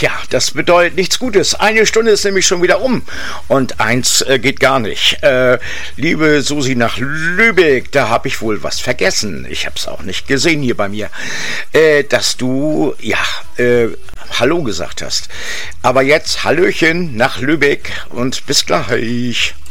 Tja, das bedeutet nichts Gutes. Eine Stunde ist nämlich schon wieder um. Und eins geht gar nicht. Liebe Susi nach Lübeck, da habe ich wohl was vergessen. Ich habe es auch nicht gesehen hier bei mir. Dass du, Hallo gesagt hast. Aber jetzt Hallöchen nach Lübeck und bis gleich.